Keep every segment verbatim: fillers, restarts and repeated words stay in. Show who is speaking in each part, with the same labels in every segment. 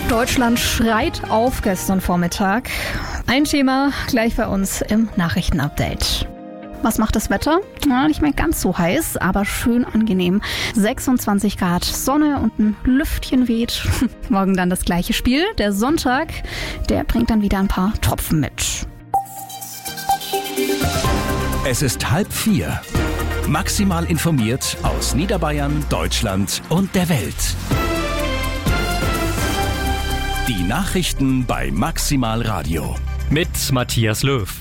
Speaker 1: Deutschland schreit auf gestern Vormittag. Ein Thema gleich bei uns im Nachrichtenupdate. Was macht das Wetter? Ja, nicht mehr ganz so heiß, aber schön angenehm. sechsundzwanzig Grad Sonne und ein Lüftchen weht. Morgen dann das gleiche Spiel. Der Sonntag, der bringt dann wieder ein paar Tropfen mit.
Speaker 2: Es ist halb vier. Maximal informiert aus Niederbayern, Deutschland und der Welt. Die Nachrichten bei Maximal Radio.
Speaker 3: Mit Matthias Löw.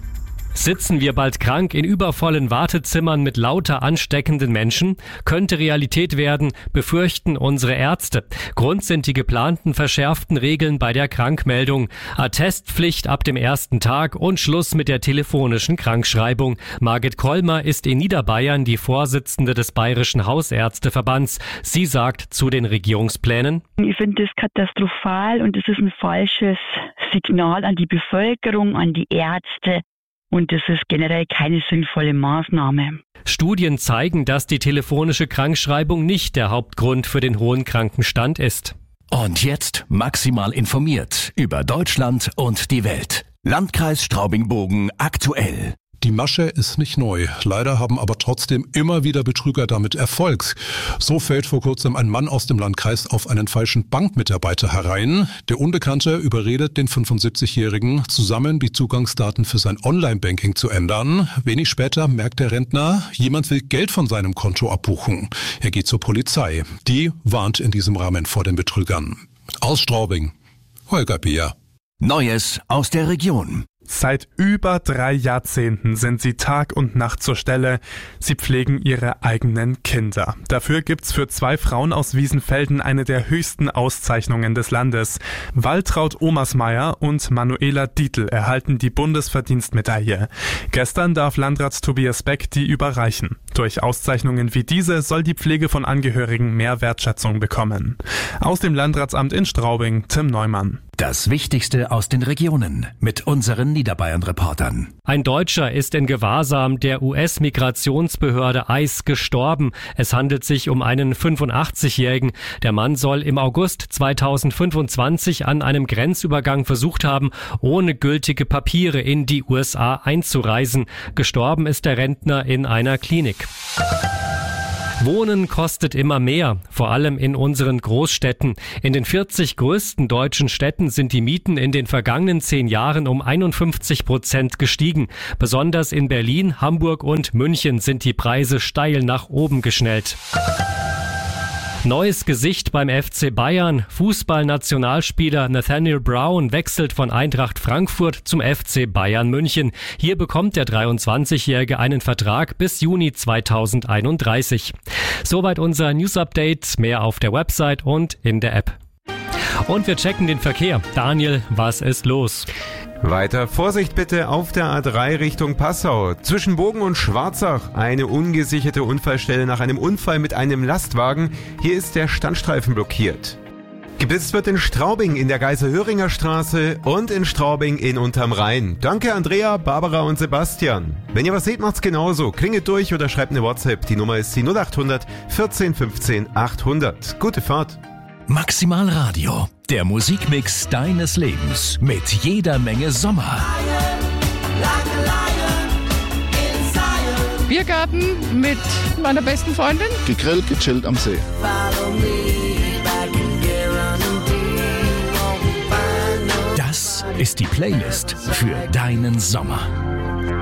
Speaker 3: Sitzen wir bald krank in übervollen Wartezimmern mit lauter ansteckenden Menschen? Könnte Realität werden, befürchten unsere Ärzte. Grund sind die geplanten verschärften Regeln bei der Krankmeldung. Attestpflicht ab dem ersten Tag und Schluss mit der telefonischen Krankschreibung. Margit Kollmer ist in Niederbayern die Vorsitzende des Bayerischen Hausärzteverbands. Sie sagt zu den Regierungsplänen:
Speaker 4: Ich finde das katastrophal und es ist ein falsches Signal an die Bevölkerung, an die Ärzte. Und das ist generell keine sinnvolle Maßnahme.
Speaker 3: Studien zeigen, dass die telefonische Krankschreibung nicht der Hauptgrund für den hohen Krankenstand ist.
Speaker 2: Und jetzt maximal informiert über Deutschland und die Welt. Landkreis Straubing-Bogen aktuell.
Speaker 5: Die Masche ist nicht neu. Leider haben aber trotzdem immer wieder Betrüger damit Erfolg. So fällt vor kurzem ein Mann aus dem Landkreis auf einen falschen Bankmitarbeiter herein. Der Unbekannte überredet den fünfundsiebzigjährigen, zusammen die Zugangsdaten für sein Online-Banking zu ändern. Wenig später merkt der Rentner, jemand will Geld von seinem Konto abbuchen. Er geht zur Polizei. Die warnt in diesem Rahmen vor den Betrügern. Aus Straubing, Holger Beer.
Speaker 2: Neues aus der Region.
Speaker 6: Seit über drei Jahrzehnten sind sie Tag und Nacht zur Stelle. Sie pflegen ihre eigenen Kinder. Dafür gibt's für zwei Frauen aus Wiesenfelden eine der höchsten Auszeichnungen des Landes. Waltraud Omersmeier und Manuela Dietl erhalten die Bundesverdienstmedaille. Gestern darf Landrat Tobias Beck die überreichen. Durch Auszeichnungen wie diese soll die Pflege von Angehörigen mehr Wertschätzung bekommen. Aus dem Landratsamt in Straubing, Tim Neumann.
Speaker 2: Das Wichtigste aus den Regionen mit unseren Niederbayern-Reportern.
Speaker 3: Ein Deutscher ist in Gewahrsam der U S-Migrationsbehörde I C E gestorben. Es handelt sich um einen fünfundachtzigjährigen. Der Mann soll im August zweitausendfünfundzwanzig an einem Grenzübergang versucht haben, ohne gültige Papiere in die U S A einzureisen. Gestorben ist der Rentner in einer Klinik. Wohnen kostet immer mehr, vor allem in unseren Großstädten. In den vierzig größten deutschen Städten sind die Mieten in den vergangenen zehn Jahren um einundfünfzig Prozent gestiegen. Besonders in Berlin, Hamburg und München sind die Preise steil nach oben geschnellt. Neues Gesicht beim F C Bayern. Fußballnationalspieler Nathaniel Brown wechselt von Eintracht Frankfurt zum F C Bayern München. Hier bekommt der dreiundzwanzigjährige einen Vertrag bis Juni zweitausendeinunddreißig. Soweit unser News-Update. Mehr auf der Website und in der App. Und wir checken den Verkehr. Daniel, was ist los?
Speaker 7: Weiter Vorsicht bitte auf der A drei Richtung Passau. Zwischen Bogen und Schwarzach eine ungesicherte Unfallstelle nach einem Unfall mit einem Lastwagen. Hier ist der Standstreifen blockiert. Geblitzt wird in Straubing in der Geiser-Höringer Straße und in Straubing in Unterm Rhein. Danke Andrea, Barbara und Sebastian. Wenn ihr was seht, macht's genauso. Klingelt durch oder schreibt eine WhatsApp. Die Nummer ist die null achthundert vierzehn fünfzehn achthundert. Gute Fahrt.
Speaker 2: Maximal Radio, der Musikmix deines Lebens mit jeder Menge Sommer.
Speaker 8: Biergarten mit meiner besten Freundin.
Speaker 9: Gegrillt, gechillt am See.
Speaker 2: Das ist die Playlist für deinen Sommer.